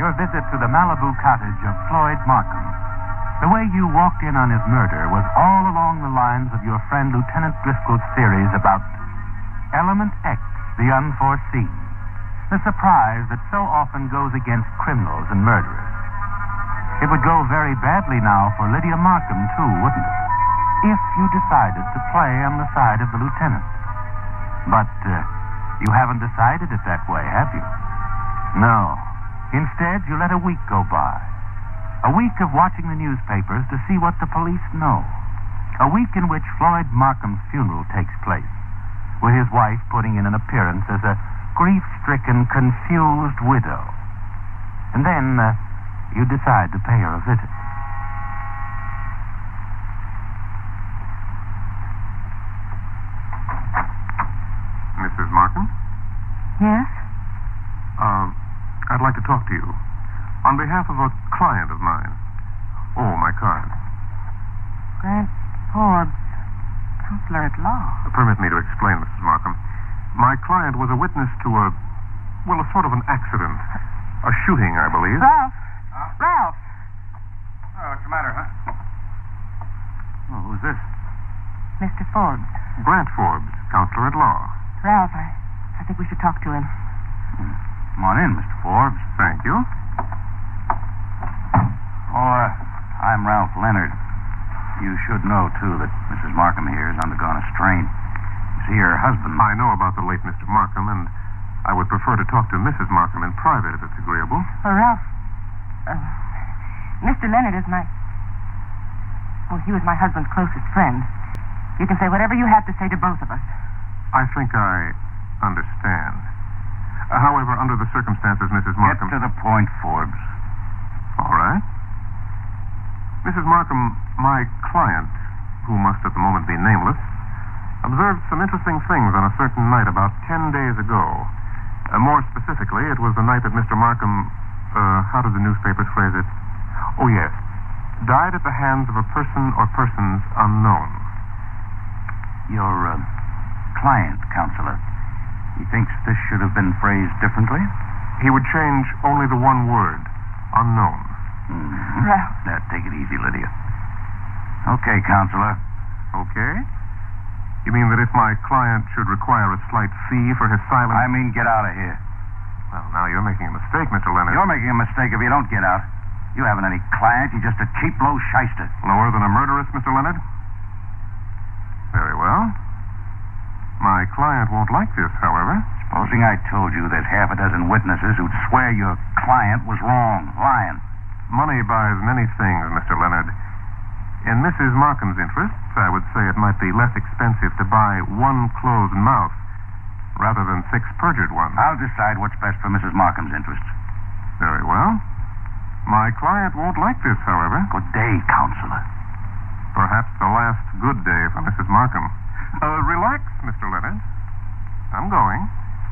your visit to the Malibu cottage of Floyd Markham. The way you walked in on his murder was all along the lines of your friend Lieutenant Driscoll's theories about Element X, the unforeseen. The surprise that so often goes against criminals and murderers. It would go very badly now for Lydia Markham, too, wouldn't it? If you decided to play on the side of the lieutenant. But you haven't decided it that way, have you? No. Instead, you let a week go by. A week of watching the newspapers to see what the police know. A week in which Floyd Markham's funeral takes place, with his wife putting in an appearance as a grief-stricken, confused widow. And then you decide to pay her a visit. Mrs. Markham? Yes? I'd like to talk to you. On behalf of a client of mine. Oh, my card. Grant Forbes, counselor at law. Permit me to explain, Mrs. Markham. My client was a witness to a sort of an accident. A shooting, I believe. Ralph! Huh? Ralph! Oh, what's the matter, huh? Oh, who's this? Mr. Forbes. Grant Forbes, counselor at law. Ralph, I think we should talk to him. Come on in, Mr. Forbes. Thank you. Oh, I'm Ralph Leonard. You should know, too, that Mrs. Markham here has undergone a strain. You see, her husband... I know about the late Mr. Markham, and I would prefer to talk to Mrs. Markham in private if it's agreeable. Ralph, Mr. Leonard is he was my husband's closest friend. You can say whatever you have to say to both of us. I think I understand. However, under the circumstances, Mrs. Markham... Get to the point, Forbes. All right. Mrs. Markham, my client, who must at the moment be nameless, observed some interesting things on a certain night about 10 days ago. More specifically, it was the night that Mr. Markham, how did the newspapers phrase it? Oh, yes. Died at the hands of a person or persons unknown. Your client, counselor, he thinks this should have been phrased differently? He would change only the one word, unknown. Mm-hmm. Ralph. Now, take it easy, Lydia. Okay, counselor. Okay? You mean that if my client should require a slight fee for his silence... I mean, get out of here. Well, now you're making a mistake, Mr. Leonard. You're making a mistake if you don't get out. You haven't any client. You're just a cheap, low shyster. Lower than a murderess, Mr. Leonard? Very well. My client won't like this, however. Supposing I told you there's half a dozen witnesses who'd swear your client was wrong, lying. Money buys many things, Mr. Leonard. In Mrs. Markham's interests, I would say it might be less expensive to buy one closed mouth rather than 6 perjured ones. I'll decide what's best for Mrs. Markham's interests. Very well. My client won't like this, however. Good day, counselor. Perhaps the last good day for Mrs. Markham. Relax, Mr. Leonard. I'm going.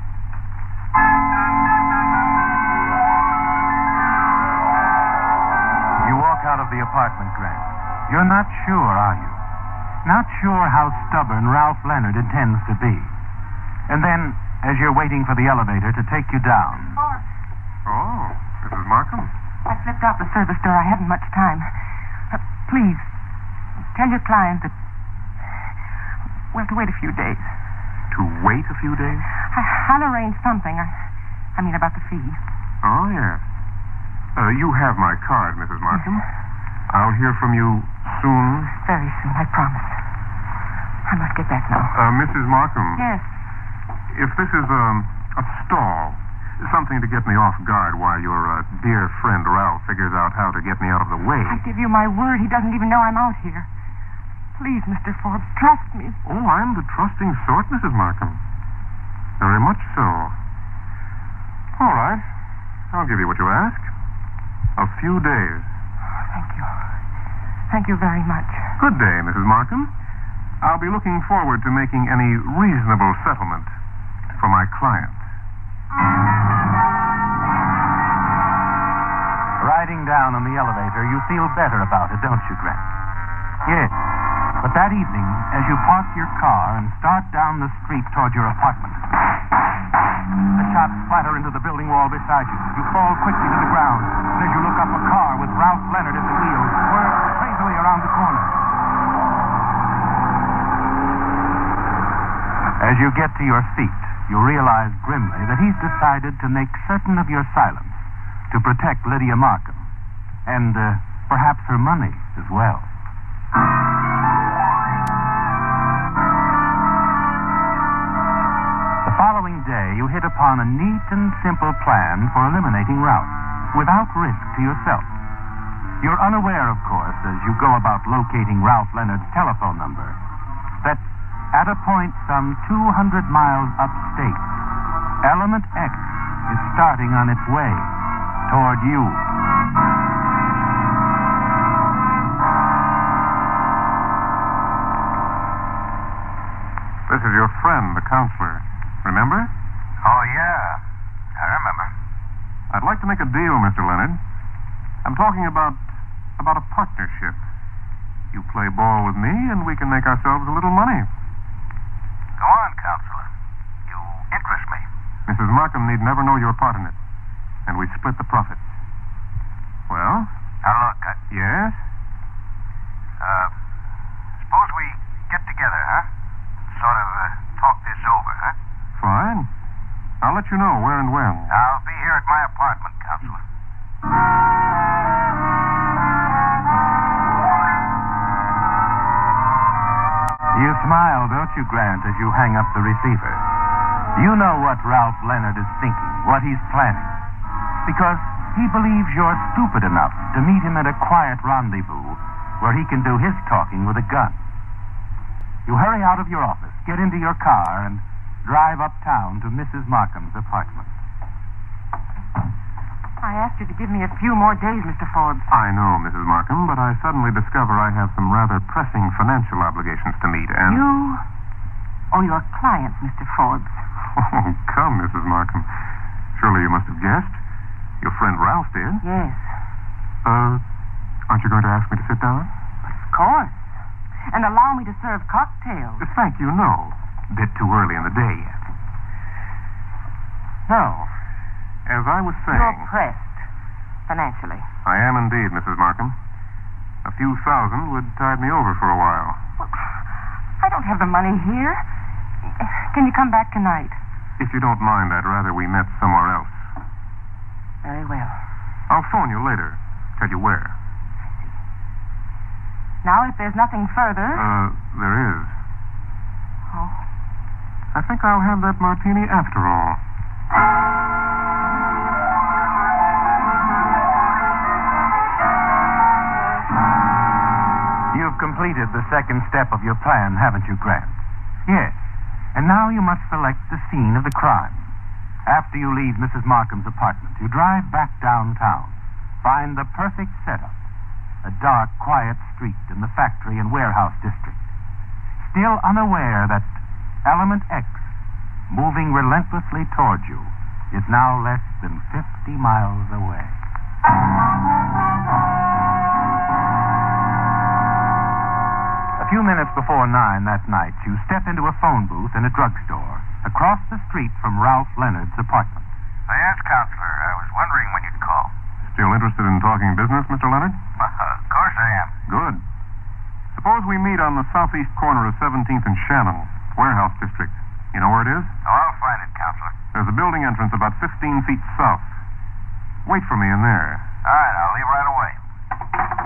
You walk out of the apartment, Grant. You're not sure, are you? Not sure how stubborn Ralph Leonard intends to be. And then, as you're waiting for the elevator to take you down... Oh, Mrs. Markham. I slipped out the service door. I haven't much time. Please, tell your client that... Well, to wait a few days. To wait a few days? I'll arrange something. I mean, about the fee. Oh, yes. You have my card, Mrs. Markham. I'll hear from you soon. Very soon, I promise. I must get back now. Mrs. Markham. Yes. If this is a stall, something to get me off guard while your dear friend Ralph figures out how to get me out of the way. I give you my word, he doesn't even know I'm out here. Please, Mr. Forbes, trust me. Oh, I'm the trusting sort, Mrs. Markham. Very much so. All right. I'll give you what you ask. A few days. Thank you. Thank you very much. Good day, Mrs. Markham. I'll be looking forward to making any reasonable settlement for my client. Riding down on the elevator, you feel better about it, don't you, Grant? Yes. But that evening, as you park your car and start down the street toward your apartment... The shots splatter into the building wall beside you. You fall quickly to the ground. And as you look up, a car with Ralph Leonard at the wheel swerves crazily around the corner. As you get to your feet, you realize grimly that he's decided to make certain of your silence to protect Lydia Markham. And perhaps her money as well. The following day, you hit upon a neat and simple plan for eliminating Ralph, without risk to yourself. You're unaware, of course, as you go about locating Ralph Leonard's telephone number, that at a point some 200 miles upstate, Element X is starting on its way toward you. This is your friend, the counselor. Remember? Oh, yeah. I remember. I'd like to make a deal, Mr. Leonard. I'm talking about a partnership. You play ball with me, and we can make ourselves a little money. Go on, counselor. You interest me. Mrs. Markham need never know your part in it. And we split the profits. Well? Now, look, Yes? suppose we get together, huh? Sort of talk this over, huh? Fine. I'll let you know where and when. I'll be here at my apartment, counselor. You smile, don't you, Grant, as you hang up the receiver? You know what Ralph Leonard is thinking, what he's planning. Because he believes you're stupid enough to meet him at a quiet rendezvous where he can do his talking with a gun. You hurry out of your office, get into your car, and drive uptown to Mrs. Markham's apartment. I asked you to give me a few more days, Mr. Forbes. I know, Mrs. Markham, but I suddenly discover I have some rather pressing financial obligations to meet, and... You or your client, Mr. Forbes? Oh, come, Mrs. Markham. Surely you must have guessed. Your friend Ralph did. Yes. Aren't you going to ask me to sit down? But of course. And allow me to serve cocktails. Thank you, no. Bit too early in the day yet. Now, as I was saying... You're pressed, financially. I am indeed, Mrs. Markham. A few thousand would tide me over for a while. Well, I don't have the money here. Can you come back tonight? If you don't mind, I'd rather we met somewhere else. Very well. I'll phone you later. Tell you where. Now, if there's nothing further... There is. Oh. I think I'll have that martini after all. You've completed the second step of your plan, haven't you, Grant? Yes. And now you must select the scene of the crime. After you leave Mrs. Markham's apartment, you drive back downtown. Find the perfect setup. A dark, quiet street in the factory and warehouse district. Still unaware that Element X, moving relentlessly toward you, is now less than 50 miles away. A few minutes before 9 that night, you step into a phone booth in a drugstore across the street from Ralph Leonard's apartment. Yes, counselor. I was wondering when you'd call. Still interested in talking business, Mr. Leonard? Of course I am. Good. Suppose we meet on the southeast corner of 17th and Shannon, warehouse district. You know where it is? Oh, I'll find it, counselor. There's a building entrance about 15 feet south. Wait for me in there. All right, I'll leave right away.